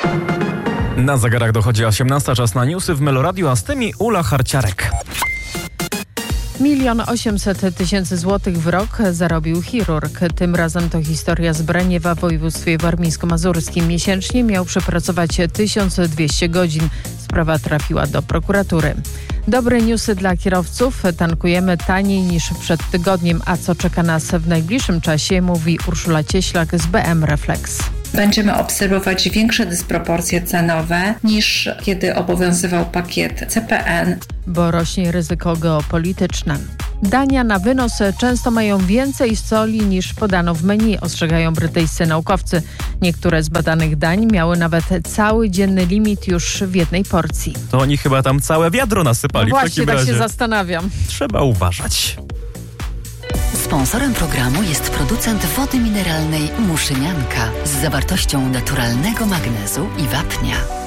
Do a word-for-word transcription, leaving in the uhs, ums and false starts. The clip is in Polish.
Na zegarach dochodzi osiemnasta, czas na newsy w Meloradiu, a z tymi Ula Harciarek. Milion osiemset tysięcy złotych w rok zarobił chirurg. Tym razem to historia z Braniewa w województwie warmińsko-mazurskim. Miesięcznie miał przepracować tysiąc dwieście godzin. Sprawa trafiła do prokuratury. Dobre newsy dla kierowców. Tankujemy taniej niż przed tygodniem. A co czeka nas w najbliższym czasie, mówi Urszula Cieślak z B M Reflex. Będziemy obserwować większe dysproporcje cenowe niż kiedy obowiązywał pakiet C P N. Bo rośnie ryzyko geopolityczne. Dania na wynos często mają więcej soli niż podano w menu, ostrzegają brytyjscy naukowcy. Niektóre z badanych dań miały nawet cały dzienny limit już w jednej porcji. To oni chyba tam całe wiadro nasypali. No w właśnie, takim tak razie się zastanawiam. Trzeba uważać. Sponsorem programu jest producent wody mineralnej Muszynianka z zawartością naturalnego magnezu i wapnia.